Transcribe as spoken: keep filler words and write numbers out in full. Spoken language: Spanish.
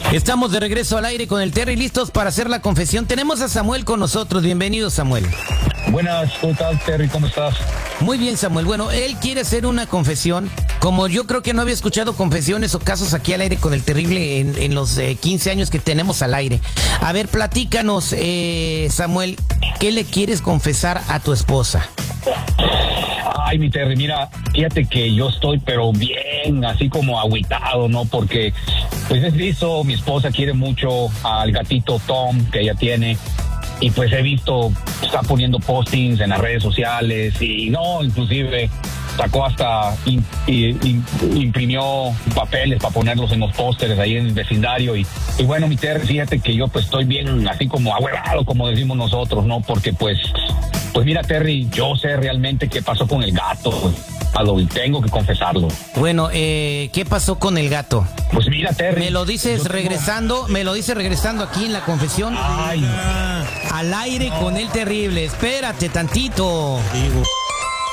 Estamos de regreso al aire con el Terry, listos para hacer la confesión. Tenemos a Samuel con nosotros. Bienvenido, Samuel. Buenas, ¿cómo estás, Terry? ¿Cómo estás? Muy bien, Samuel. Bueno, él quiere hacer una confesión. Como yo creo que no había escuchado confesiones o casos aquí al aire con el Terrible en, en los eh, quince años que tenemos al aire. A ver, platícanos, eh, Samuel, ¿qué le quieres confesar a tu esposa? Ay, mi Terry, mira, fíjate que yo estoy pero bien, así como agüitado, ¿no? Porque, pues es visto, mi esposa quiere mucho al gatito Tom que ella tiene. Y pues he visto, está poniendo postings en las redes sociales y no, inclusive sacó hasta, in, in, imprimió papeles para ponerlos en los pósteres ahí en el vecindario. Y, y bueno, mi Terry, fíjate que yo pues estoy bien así como ahuevado, como decimos nosotros, ¿no? Porque pues, pues mira, Terry, yo sé realmente qué pasó con el gato. Y tengo que confesarlo. Bueno, eh, ¿qué pasó con el gato? Pues mira, Terry. Me lo dices regresando, tengo... me lo dices regresando aquí en la confesión. Ay. Al aire con el Terrible. Espérate tantito. Digo.